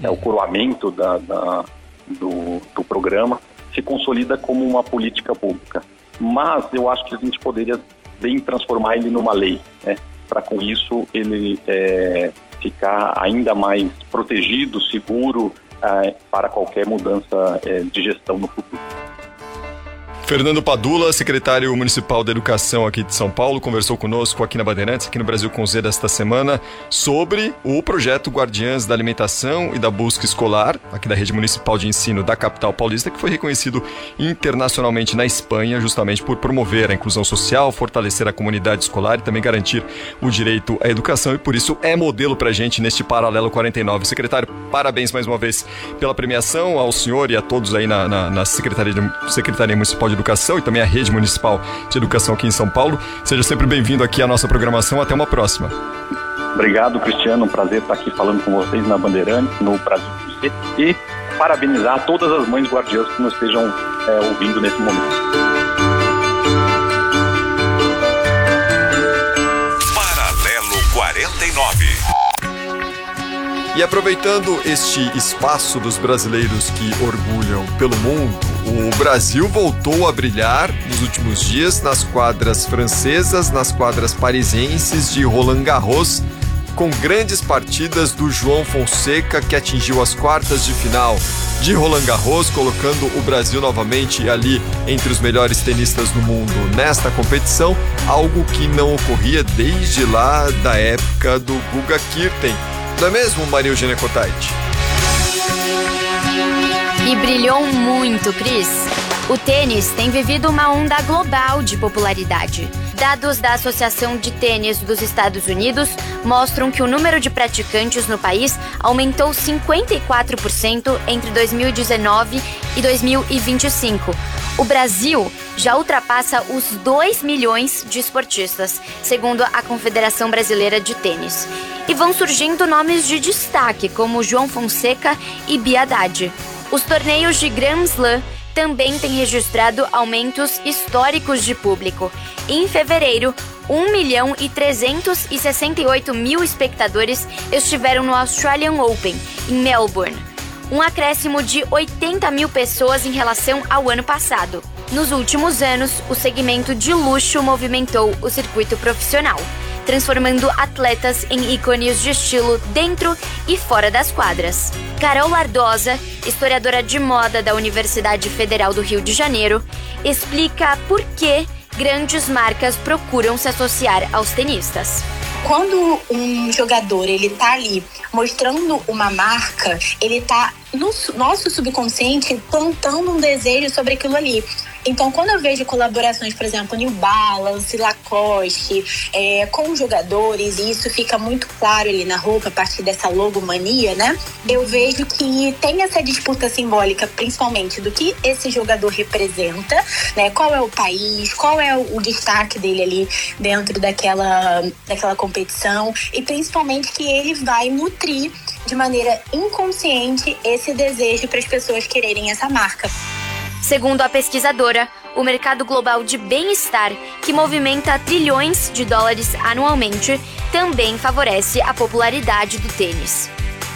o coroamento do programa, se consolida como uma política pública. Mas eu acho que a gente poderia bem transformar ele numa lei, né? Para com isso ele ficar ainda mais protegido, seguro para qualquer mudança de gestão no futuro. Fernando Padula, secretário municipal da Educação aqui de São Paulo, conversou conosco aqui na Bandeirantes, aqui no Brasil com Z desta semana, sobre o projeto Guardiãs da Alimentação e da Busca Escolar, aqui da Rede Municipal de Ensino da capital paulista, que foi reconhecido internacionalmente na Espanha, justamente por promover a inclusão social, fortalecer a comunidade escolar e também garantir o direito à educação, e por isso é modelo pra gente neste Paralelo 49. Secretário, parabéns mais uma vez pela premiação, ao senhor e a todos aí na Secretaria Municipal de Educação e também a Rede Municipal de Educação aqui em São Paulo. Seja sempre bem-vindo aqui à nossa programação. Até uma próxima. Obrigado, Cristiano. Um prazer estar aqui falando com vocês na Bandeirantes, no Brasil com Z, e parabenizar todas as mães guardiãs que nos estejam ouvindo nesse momento. Paralelo 49. E aproveitando este espaço dos brasileiros que orgulham pelo mundo, o Brasil voltou a brilhar nos últimos dias nas quadras francesas, nas quadras parisienses de Roland Garros, com grandes partidas do João Fonseca, que atingiu as quartas de final de Roland Garros, colocando o Brasil novamente ali entre os melhores tenistas do mundo nesta competição, algo que não ocorria desde lá da época do Guga Kirten. Não é mesmo, Maria Eugênia Cotaiti? E brilhou muito, Cris. O tênis tem vivido uma onda global de popularidade. Dados da Associação de Tênis dos Estados Unidos mostram que o número de praticantes no país aumentou 54% entre 2019 e 2025. O Brasil já ultrapassa os 2 milhões de esportistas, segundo a Confederação Brasileira de Tênis. E vão surgindo nomes de destaque, como João Fonseca e Bia Haddad. Os torneios de Grand Slam também têm registrado aumentos históricos de público. Em fevereiro, 1.368.000 espectadores estiveram no Australian Open, em Melbourne, um acréscimo de 80.000 pessoas em relação ao ano passado. Nos últimos anos, o segmento de luxo movimentou o circuito profissional, transformando atletas em ícones de estilo dentro e fora das quadras. Carol Lardosa, historiadora de moda da Universidade Federal do Rio de Janeiro, explica por que grandes marcas procuram se associar aos tenistas. Quando um jogador ele tá ali mostrando uma marca, ele tá no nosso subconsciente plantando um desejo sobre aquilo ali. Então, quando eu vejo colaborações, por exemplo, New Balance, Lacoste, com jogadores, e isso fica muito claro ali na roupa, a partir dessa logomania, né? Eu vejo que tem essa disputa simbólica, principalmente do que esse jogador representa, né? Qual é o país, qual é o destaque dele ali dentro daquela competição, e principalmente que ele vai nutrir de maneira inconsciente esse desejo para as pessoas quererem essa marca. Segundo a pesquisadora, o mercado global de bem-estar, que movimenta trilhões de dólares anualmente, também favorece a popularidade do tênis.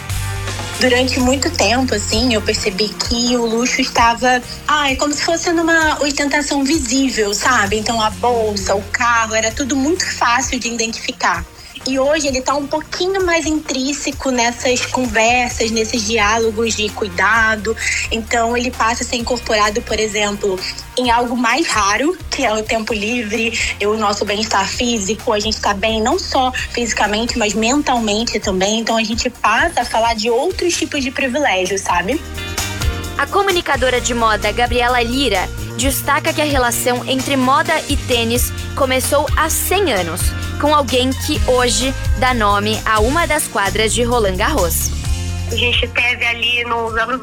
Durante muito tempo, assim, eu percebi que o luxo estava, como se fosse numa ostentação visível, sabe? Então a bolsa, o carro, era tudo muito fácil de identificar. E hoje ele está um pouquinho mais intrínseco nessas conversas, nesses diálogos de cuidado. Então ele passa a ser incorporado, por exemplo, em algo mais raro, que é o tempo livre, o nosso bem-estar físico. A gente está bem não só fisicamente, mas mentalmente também. Então a gente passa a falar de outros tipos de privilégios, sabe? A comunicadora de moda Gabriela Lira destaca que a relação entre moda e tênis começou há 100 anos, com alguém que hoje dá nome a uma das quadras de Roland Garros. A gente teve ali nos anos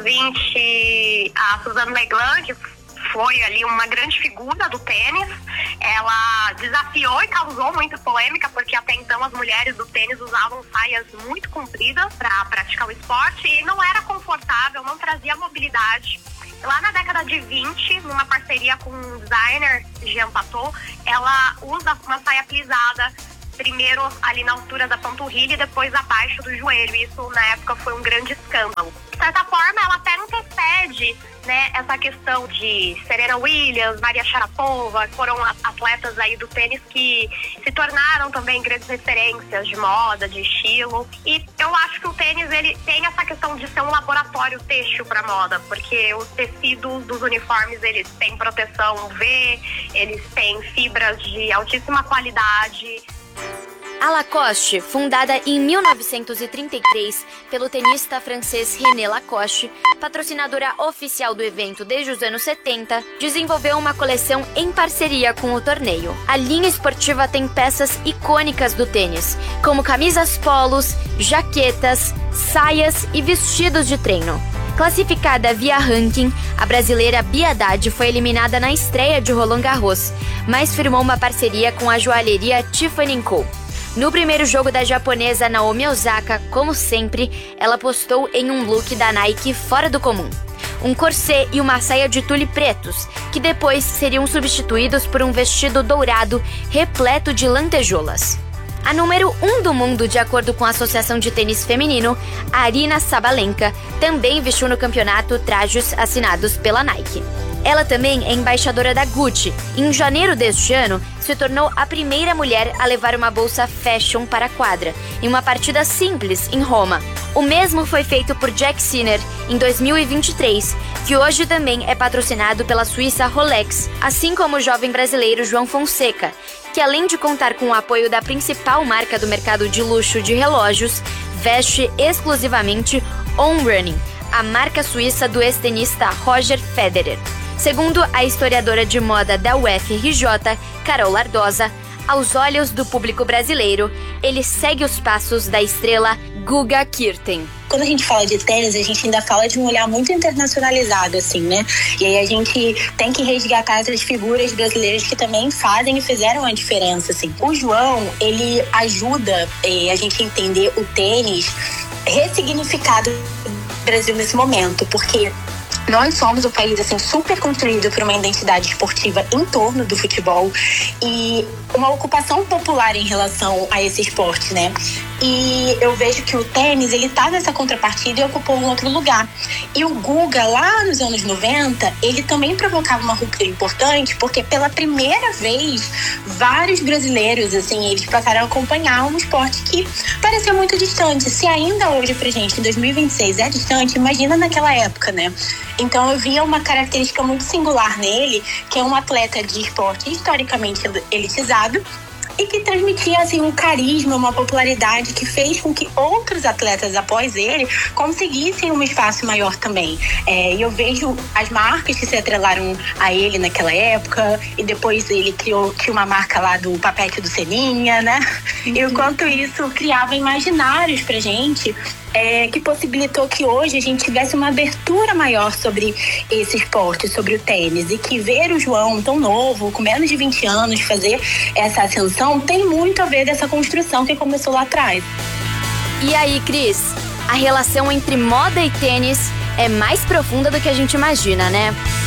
20 a Suzanne Lenglen, que foi ali uma grande figura do tênis. Ela desafiou e causou muita polêmica, porque até então as mulheres do tênis usavam saias muito compridas para praticar o esporte e não era confortável, não trazia mobilidade. Lá na década de 20, numa parceria com um designer, Jean Patou, ela usa uma saia plisada primeiro ali na altura da panturrilha e depois abaixo do joelho. Isso na época foi um grande escândalo. De certa forma, ela até antecede, né, essa questão de Serena Williams, Maria Sharapova, foram atletas aí do tênis que se tornaram também grandes referências de moda, de estilo. E eu acho que o tênis, ele tem essa questão de ser um laboratório têxtil para moda, porque os tecidos dos uniformes, eles têm proteção UV, eles têm fibras de altíssima qualidade. A Lacoste, fundada em 1933 pelo tenista francês René Lacoste, patrocinadora oficial do evento desde os anos 70, desenvolveu uma coleção em parceria com o torneio. A linha esportiva tem peças icônicas do tênis, como camisas polos, jaquetas, saias e vestidos de treino. Classificada via ranking, a brasileira Bia Haddad foi eliminada na estreia de Roland Garros, mas firmou uma parceria com a joalheria Tiffany & Co. No primeiro jogo da japonesa Naomi Osaka, como sempre, ela postou em um look da Nike fora do comum. Um corset e uma saia de tule pretos, que depois seriam substituídos por um vestido dourado repleto de lantejoulas. A número 1 do mundo, de acordo com a Associação de Tênis Feminino, Aryna Sabalenka, também vestiu no campeonato trajes assinados pela Nike. Ela também é embaixadora da Gucci. Em janeiro deste ano, se tornou a primeira mulher a levar uma bolsa fashion para a quadra, em uma partida simples em Roma. O mesmo foi feito por Jack Sinner em 2023, que hoje também é patrocinado pela suíça Rolex, assim como o jovem brasileiro João Fonseca, que além de contar com o apoio da principal marca do mercado de luxo de relógios, veste exclusivamente On Running, a marca suíça do ex-tenista Roger Federer. Segundo a historiadora de moda da UFRJ, Carol Lardosa, aos olhos do público brasileiro, ele segue os passos da estrela Guga Kirten. Quando a gente fala de tênis, a gente ainda fala de um olhar muito internacionalizado, assim, né? E aí a gente tem que resgatar essas figuras brasileiras que também fazem e fizeram a diferença, assim. O João, ele ajuda a gente a entender o tênis ressignificado do Brasil nesse momento, porque nós somos um país, assim, super construído por uma identidade esportiva em torno do futebol e uma ocupação popular em relação a esse esporte, né? E eu vejo que o tênis, ele tá nessa contrapartida e ocupou um outro lugar. E o Guga, lá nos anos 90, ele também provocava uma ruptura importante, porque pela primeira vez, vários brasileiros, assim, eles passaram a acompanhar um esporte que parecia muito distante. Se ainda hoje pra gente, em 2026, é distante, imagina naquela época, né? Então eu via uma característica muito singular nele, que é um atleta de esporte historicamente elitizado e que transmitia, assim, um carisma, uma popularidade que fez com que outros atletas após ele conseguissem um espaço maior também. E eu vejo as marcas que se atrelaram a ele naquela época, e depois ele tinha uma marca lá do Papete do Seninha, né? E o quanto isso criava imaginários pra gente, que possibilitou que hoje a gente tivesse uma abertura maior sobre esse esporte, sobre o tênis, e que ver o João tão novo, com menos de 20 anos, fazer essa ascensão tem muito a ver dessa construção que começou lá atrás. E aí, Cris, a relação entre moda e tênis é mais profunda do que a gente imagina, né?